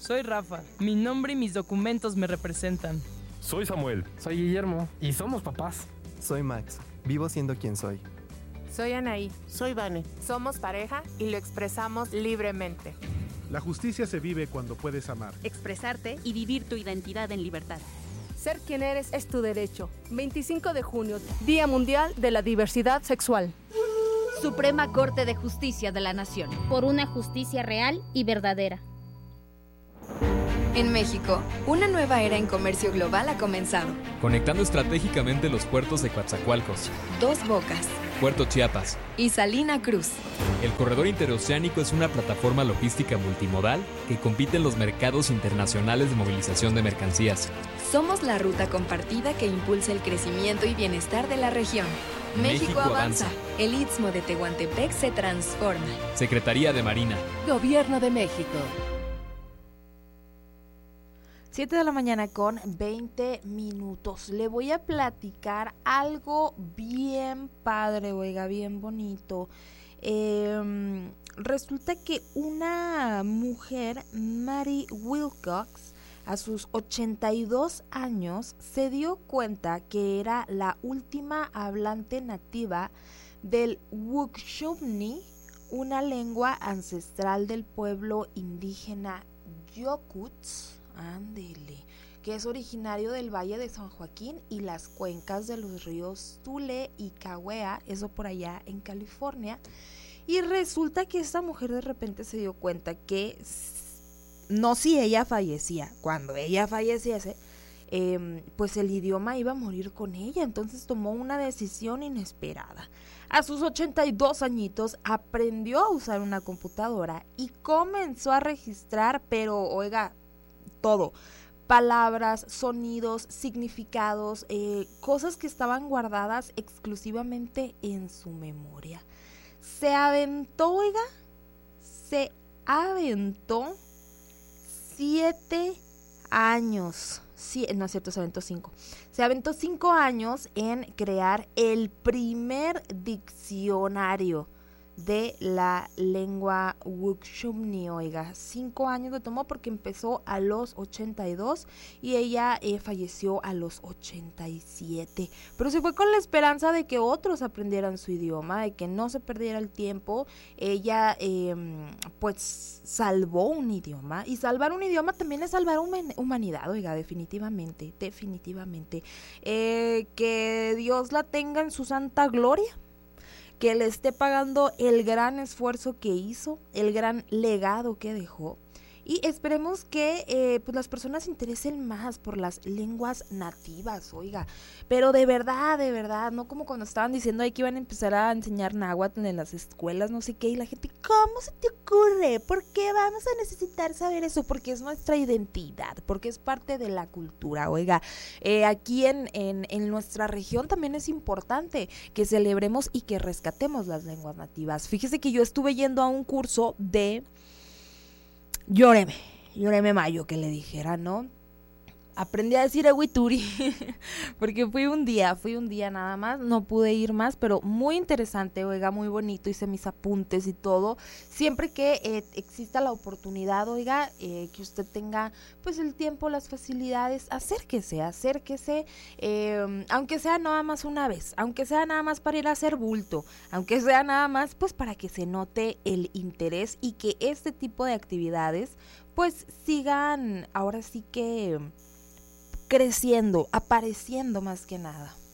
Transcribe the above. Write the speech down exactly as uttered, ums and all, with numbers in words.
Soy Rafa. Mi nombre y mis documentos me representan. Soy Samuel. Soy Guillermo. Y somos papás. Soy Max. Vivo siendo quien soy. Soy Anaí. Soy Vane. Somos pareja y lo expresamos libremente. La justicia se vive cuando puedes amar, expresarte y vivir tu identidad en libertad. Ser quien eres es tu derecho. veinticinco de junio, Día Mundial de la Diversidad Sexual. Suprema Corte de Justicia de la Nación. Por una justicia real y verdadera. En México, una nueva era en comercio global ha comenzado. Conectando estratégicamente los puertos de Coatzacoalcos, Dos Bocas, Puerto Chiapas y Salina Cruz. El corredor interoceánico es una plataforma logística multimodal que compite en los mercados internacionales de movilización de mercancías. Somos la ruta compartida que impulsa el crecimiento y bienestar de la región. México, México avanza. avanza. El Istmo de Tehuantepec se transforma. Secretaría de Marina. Gobierno de México. siete de la mañana con veinte minutos. Le voy a platicar algo bien padre, oiga, bien bonito. Eh, resulta que una mujer, Mary Wilcox, a sus ochenta y dos años, se dio cuenta que era la última hablante nativa del Wukchumni, una lengua ancestral del pueblo indígena Yokuts. Ándele, que es originario del Valle de San Joaquín y las cuencas de los ríos Tule y Cahuea, eso por allá en California. Y resulta que esta mujer de repente se dio cuenta que no si ella fallecía, cuando ella falleciese, eh, pues el idioma iba a morir con ella, entonces tomó una decisión inesperada. A sus ochenta y dos añitos aprendió a usar una computadora y comenzó a registrar, pero oiga, todo, palabras, sonidos, significados, eh, cosas que estaban guardadas exclusivamente en su memoria. Se aventó, oiga, se aventó siete años, sí, no es cierto, se aventó cinco, se aventó cinco años en crear el primer diccionario de la lengua Wukchumni, oiga, cinco años le tomó porque empezó a los ochenta y dos y ella eh, falleció a los ochenta y siete, pero se fue con la esperanza de que otros aprendieran su idioma, de que no se perdiera el tiempo. Ella eh, pues salvó un idioma, y salvar un idioma también es salvar human- humanidad, oiga, definitivamente, definitivamente, eh, que Dios la tenga en su santa gloria, que le esté pagando el gran esfuerzo que hizo, el gran legado que dejó, y esperemos que eh, pues las personas se interesen más por las lenguas nativas, oiga, pero de verdad, de verdad, no como cuando estaban diciendo ahí que iban a empezar a enseñar náhuatl en las escuelas, no sé qué, y la gente, ¿cómo se te ocurre? ¿Por qué vamos a necesitar saber eso? Porque es nuestra identidad, porque es parte de la cultura, oiga, eh, aquí en, en, en nuestra región también es importante que celebremos y que rescatemos las lenguas nativas. Fíjese que yo estuve yendo a un curso de Llóreme, llóreme mayo, que le dijera, ¿no? Aprendí a decir Eguituri, porque fui un día, fui un día nada más, no pude ir más, pero muy interesante, oiga, muy bonito, hice mis apuntes y todo. Siempre que eh, exista la oportunidad, oiga, eh, que usted tenga pues el tiempo, las facilidades, acérquese, acérquese, eh, aunque sea nada más una vez, aunque sea nada más para ir a hacer bulto, aunque sea nada más pues para que se note el interés y que este tipo de actividades pues sigan ahora sí que creciendo, apareciendo más que nada.